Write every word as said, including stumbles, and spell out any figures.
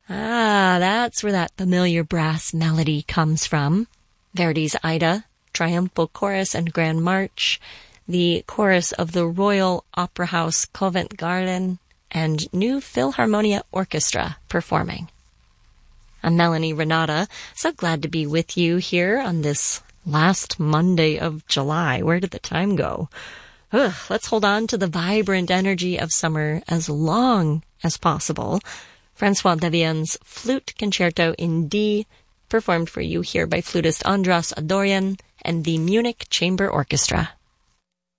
Ah, that's where that familiar brass melody comes from. Verdi's Aida, Triumphal Chorus and Grand March, the chorus of the Royal Opera House Covent Garden, and New Philharmonia Orchestra performing. I'm Melanie Renata, so glad to be with you here on this last Monday of July. Where did the time go? Ugh, let's hold on to the vibrant energy of summer as long as possible. Francois Devien's Flute Concerto in D, performed for you here by flutist Andras Adorian and the Munich Chamber Orchestra.